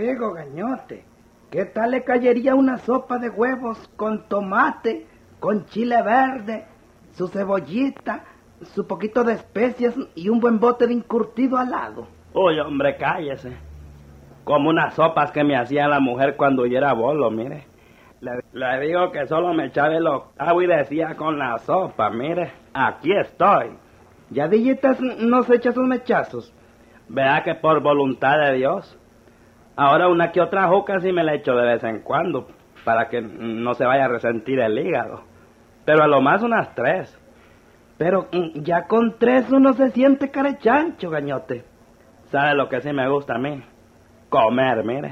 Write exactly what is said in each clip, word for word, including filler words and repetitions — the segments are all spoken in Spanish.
digo, gañote, ¿qué tal le cayería una sopa de huevos con tomate, con chile verde, su cebollita, su poquito de especias y un buen bote de encurtido al lado? Uy, hombre, cállese. Como unas sopas que me hacía la mujer cuando yo era bolo, mire. Le, le digo que solo me echaba el octavo y decía con la sopa, mire, aquí estoy. ¿Ya Dillitas no se echa sus mechazos? Vea que por voluntad de Dios. Ahora una que otra juca sí me la echo de vez en cuando, para que no se vaya a resentir el hígado. Pero a lo más unas tres. Pero ya con tres uno se siente carechancho, gañote. ¿Sabe lo que sí me gusta a mí? Comer, mire.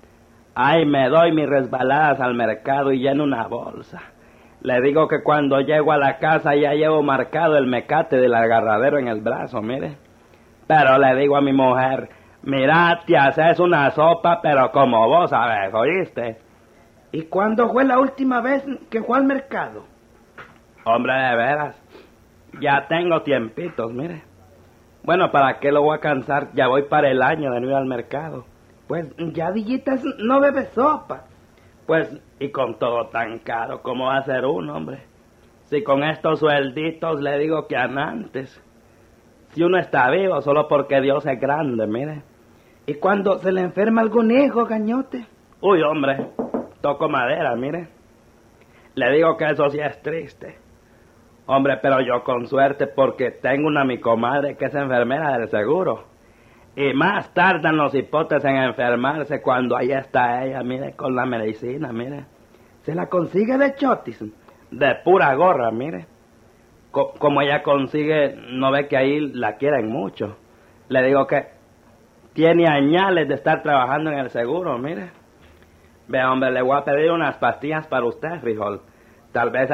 Ay, me doy mis resbaladas al mercado y lleno una bolsa. Le digo que cuando llego a la casa ya llevo marcado el mecate del agarradero en el brazo, mire. Pero le digo a mi mujer, mira, te haces una sopa, pero como vos sabes, ¿oíste? ¿Y cuándo fue la última vez que fue al mercado? Hombre, de veras, ya tengo tiempitos, mire. Bueno, ¿para qué lo voy a cansar? Ya voy para el año de no ir al mercado. Pues ya Dillitas no bebe sopa. Pues, y con todo tan caro, ¿cómo va a ser uno, hombre? Si con estos suelditos le digo que antes. Si uno está vivo, solo porque Dios es grande, mire. ¿Y cuando se le enferma algún hijo, gañote? Uy, hombre, toco madera, mire. Le digo que eso sí es triste. Hombre, pero yo con suerte porque tengo una mi comadre que es enfermera del seguro. Y más tardan los hipotes en enfermarse cuando ahí está ella, mire, con la medicina, mire. ¿Se la consigue de chotis? De pura gorra, mire. Co- como ella consigue, no ve que ahí la quieren mucho. Le digo que tiene añales de estar trabajando en el seguro, mire. Ve, hombre, le voy a pedir unas pastillas para usted, frijol. Tal vez